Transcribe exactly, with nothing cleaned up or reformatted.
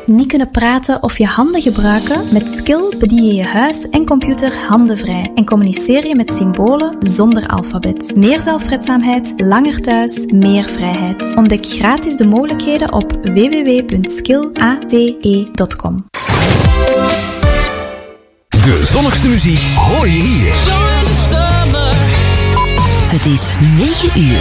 niet kunnen praten of je handen gebruiken? Met Skill bedien je je huis en computer handenvrij en communiceer je met symbolen zonder alfabet. Meer zelfredzaamheid, langer thuis, meer vrijheid. Ontdek gratis de mogelijkheden op w w w punt skill a t e punt com. De zonnigste muziek hoor je hier. Het is negen uur.